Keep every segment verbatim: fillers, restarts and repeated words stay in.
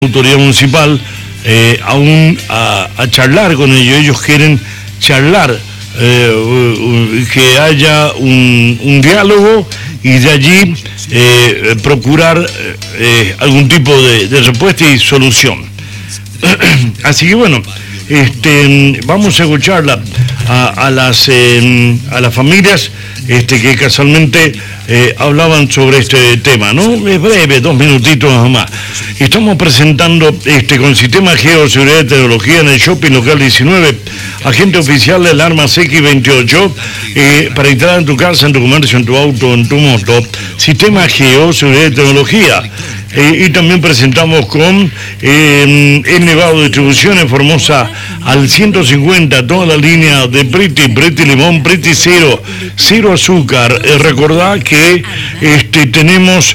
autoridad municipal eh, aún a, a charlar con ellos. Ellos quieren charlar, eh, que haya un, un diálogo y de allí eh, procurar eh, algún tipo de, de respuesta y solución. Así que bueno, este, vamos a escucharla a, a las eh, a las familias este, que casualmente eh, hablaban sobre este tema, ¿no? Es breve, dos minutitos nada más. Estamos presentando este con Sistema Geoseguridad y Tecnología en el Shopping Local diecinueve, agente oficial del Armas X veintiocho, eh, para entrar en tu casa, en tu comercio, en tu auto, en tu moto. Sistema Geoseguridad y Tecnología. Eh, y también presentamos con eh, el Nevado Distribución en Formosa al ciento cincuenta, toda la línea de Pretty, Pretty Limón, Pretty Cero, Cero Azúcar. Eh, recordad que este, tenemos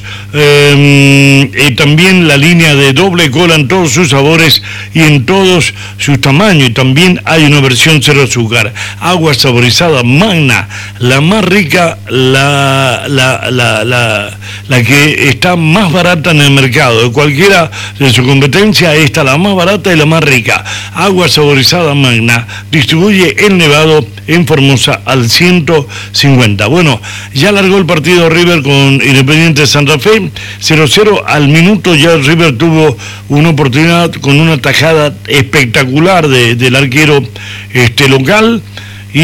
eh, eh, también la línea de doble cola en todos sus sabores y en todos sus tamaños. Y también hay una versión cero azúcar. Agua saborizada Magna, la más rica, la, la, la, la, la que está más barata en el mercado. De cualquiera de su competencia, esta la más barata y la más rica. Agua saborizada Magna, distribuye el Nevado en Formosa al ciento cincuenta. Bueno, ya largó el partido River con Independiente Santa Fe, cero cero al minuto. Ya River tuvo una oportunidad con una tajada espectacular de, del arquero este, local y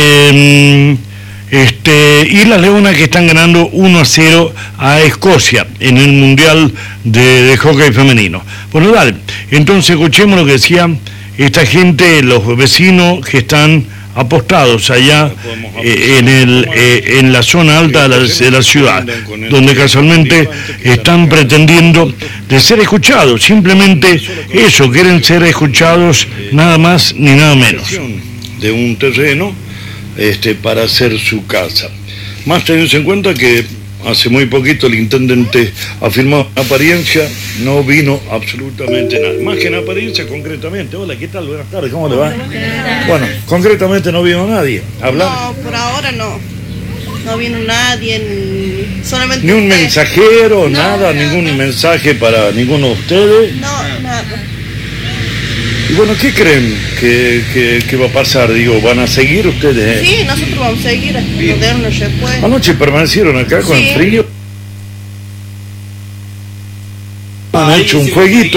eh, Este, y las Leonas que están ganando uno a cero a Escocia en el Mundial de, de Hockey Femenino. Bueno, dale, entonces escuchemos lo que decían esta gente, los vecinos que están apostados allá eh, en, el, eh, en la zona alta de la, de la ciudad, donde casualmente están pretendiendo de ser escuchados, simplemente eso, quieren ser escuchados, nada más ni nada menos. De un terreno Este, para hacer su casa. Más teniendo en cuenta que hace muy poquito el intendente afirmó apariencia, no vino absolutamente nada. Más que en apariencia, concretamente. Hola, ¿qué tal? Buenas tardes, ¿cómo le va? Bueno, concretamente no vino nadie. ¿Hablar? No, por ahora no. No vino nadie, ni solamente... Ni un usted. mensajero, no, nada, no, ningún no. mensaje para ninguno de ustedes. No, nada. Y bueno, ¿qué creen que, que, que va a pasar? Digo, ¿van a seguir ustedes? Eh? Sí, nosotros vamos a seguir hasta que no se puede. Anoche permanecieron acá con Sí. el frío. Han hecho un fueguito.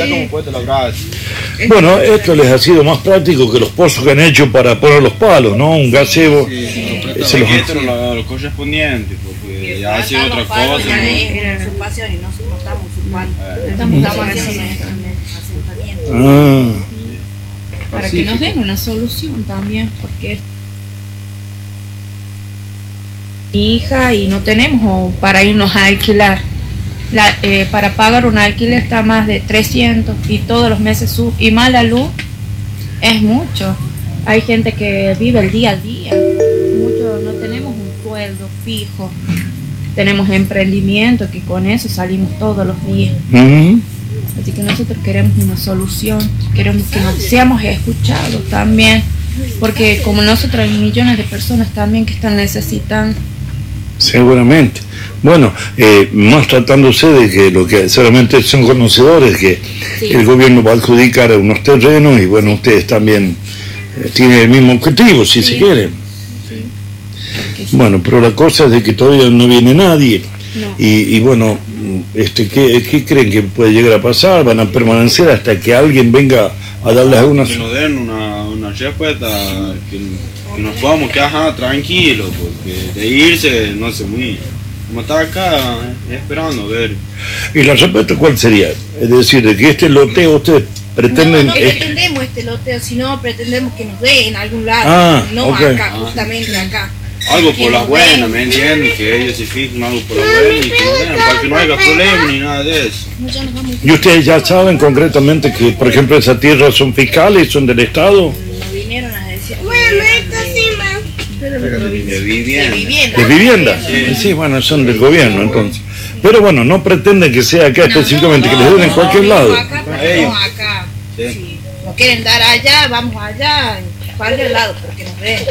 Sí. Bueno, esto les ha sido más práctico que los pozos que han hecho para poner los palos, ¿no? Un gazebo. Sí, eh, no, se los... esto lo, lo correspondiente, porque ya ha sido otra cosa. ¿no? Era usurpación y nosotros no estamos usurpando. Eh. Estamos haciendo asentamiento. Ah, Para que nos den una solución también, porque mi hija y no tenemos para irnos a alquilar. La, eh, para pagar un alquiler está más de trescientos y todos los meses sube. Y más la luz es mucho. Hay gente que vive el día a día. Muchos no tenemos un sueldo fijo. Tenemos emprendimiento que con eso salimos todos los días. uh-huh. Así que nosotros queremos una solución, queremos que nos seamos escuchados también, porque como nosotros hay millones de personas también que están necesitando. Seguramente. Bueno, eh, más tratándose de que lo que solamente son conocedores que Sí. el gobierno va a adjudicar unos terrenos y bueno, ustedes también eh, tienen el mismo objetivo, si Sí. se quieren. Sí. Sí. Bueno, pero la cosa es de que todavía no viene nadie. No. Y, y bueno, este, ¿qué, ¿qué creen que puede llegar a pasar? ¿Van a permanecer hasta que alguien venga a darles alguna... Que nos den una, una respuesta, que, que nos podamos quedar tranquilos, porque de irse no sé muy... Como está acá eh, esperando a ver. ¿Y la respuesta cuál sería? Es decir, de que este loteo ustedes pretenden... No, no eh, pretendemos este loteo, sino pretendemos que nos dé en algún lado, Ah, no ok. acá, justamente acá. Algo Que por la nos buena, den. ¿me entiendes? Que ellos se fijen algo por la buena y que nos den, para que no haya problema ni nada de eso. No, ya nos vamos. ¿Y ustedes ya saben concretamente que, por ejemplo, esas tierras son fiscales, son del Estado? Nos vinieron a decir. Bueno, esto sí, ma. De vivienda. De vivienda. ¿De vivienda? Sí. Sí, bueno, son del gobierno entonces. Pero bueno, no pretenden que sea acá específicamente, que les den en cualquier lado. Acá, pero Ey. no acá. Sí. Si nos quieren dar allá, vamos allá, en cualquier lado, porque nos den.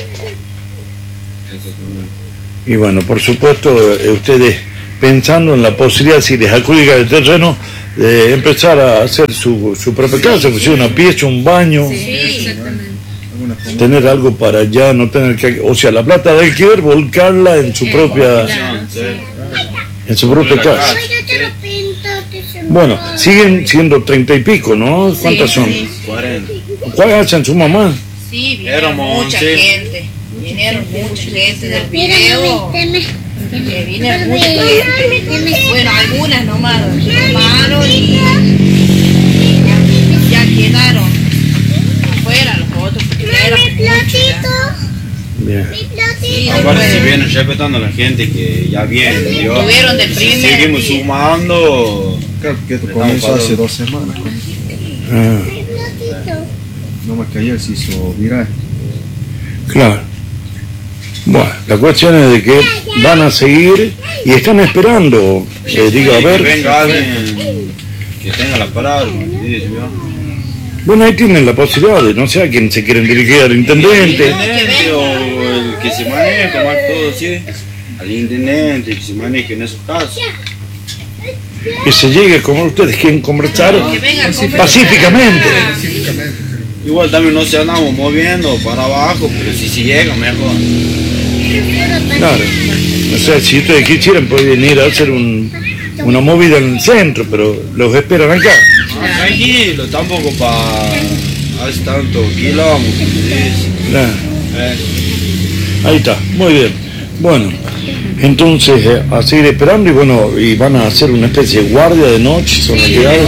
Y bueno, por supuesto, eh, ustedes pensando en la posibilidad, si les adjudica el terreno, de empezar a hacer su, su propia casa, pues, una pieza, un baño, tener algo para allá, no tener que, o sea, la plata de alquiler, volcarla en su propia, en su propia casa. Bueno, siguen siendo treinta y pico, ¿no? ¿Cuántas son? cuarenta. ¿Cuál hacen su mamá? Sí, vinieron Éramos mucha once. gente. Vinieron mucha gente del video. Que vinieron mucha gente. Bueno, algunas nomás tomaron y ya quedaron afuera los otros porque ya eran muchos. Bien. Sí, Aparte se después viene respetando a la gente que ya viene. Yo, Estuvieron de primer seguimos día. sumando. Creo que esto Estamos comenzó hace parando. dos semanas. Ah, No más que ayer se hizo viral. claro. Bueno, la cuestión es de que van a seguir y están esperando, eh, digo, a Que ver. venga alguien que tenga la palabra. como dice, ¿no? Bueno, ahí tienen la posibilidad de, no sé a quién se quieren dirigir, al intendente. Intendente o el que se maneje, como todo, sí. Al intendente que se maneje en esos casos. Que se llegue, como ustedes quieren conversar, que vengan con pacíficamente. Igual también no se andamos moviendo para abajo, pero si se llega mejor. Claro. O sea, si ustedes quisieran, pueden ir a hacer un, una movida en el centro, pero los esperan acá. Ah, tranquilo, tampoco para hacer tanto quilombo, como dice. Claro. Eh, Ahí está, muy bien. Bueno, entonces eh, a seguir esperando y bueno, y van a hacer una especie de guardia de noche, son las que hay.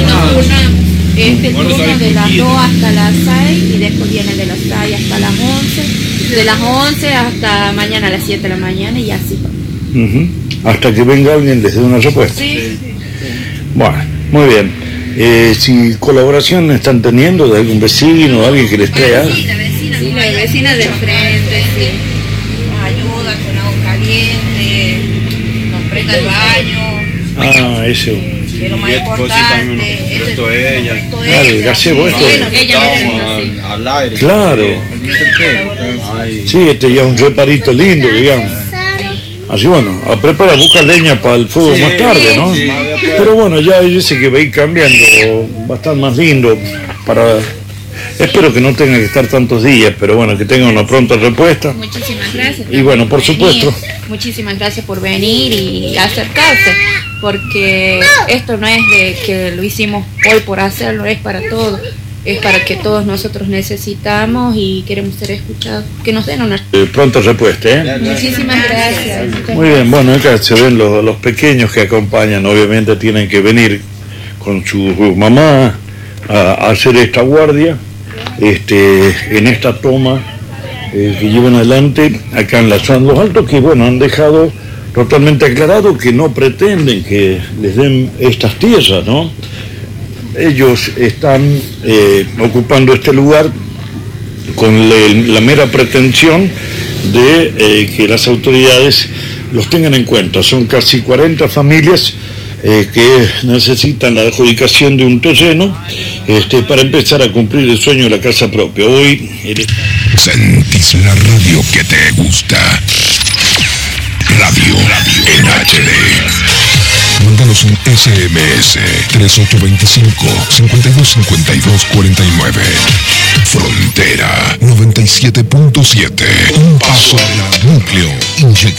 Este turno de las dos hasta las seis y después viene de las seis hasta las once, de las once hasta mañana a las siete de la mañana y así. Ujú. Hasta que venga alguien les dé una respuesta. Sí. Bueno, muy bien. Eh, si colaboración están teniendo de algún vecino, de alguien que les crea. Sí, la vecina, Sí, nos la ayuda, vecina del frente, sí. nos ayuda con agua caliente, nos presta el baño. Ah, eso. eh, que es lo más Y esta cosita también importante. nos Este- prestó ella. prestó Claro, el ella. gazebo esto. Bueno, Ella Estábamos misma, sí. al, al aire. Claro. Ay, Sí, este ya es un reparito lindo, digamos. Así bueno, a preparar, buscar leña para el fuego Sí, más tarde, ¿no? sí. Pero bueno, ya dice que va a ir cambiando, va a estar más lindo para... Espero que no tenga que estar tantos días, pero bueno, que tenga una pronta respuesta. Muchísimas gracias. Y bueno, por venir. supuesto. Muchísimas gracias por venir y acercarse, porque esto no es de que lo hicimos hoy por hacerlo, es para todos. Es para que todos nosotros necesitamos y queremos ser escuchados. Que nos den una... Eh, pronta respuesta, ¿eh? Muchísimas gracias. Muy bien, bueno, acá se ven los, los pequeños que acompañan, obviamente tienen que venir con su mamá a, a hacer esta guardia, este, en esta toma eh, que llevan adelante acá en la zona de los Altos, que bueno, han dejado totalmente aclarado que no pretenden que les den estas tierras, ¿no? Ellos están eh, ocupando este lugar con le- la mera pretensión de eh, que las autoridades los tengan en cuenta. Son casi cuarenta familias eh, que necesitan la adjudicación de un terreno este, para empezar a cumplir el sueño de la casa propia. Hoy el- Sentís la radio que te gusta. Radio, radio en H D. Mándanos un S M S tres ocho dos cinco, cinco dos cinco dos cuatro nueve. Frontera noventa y siete punto siete. Un paso al núcleo. Inyección.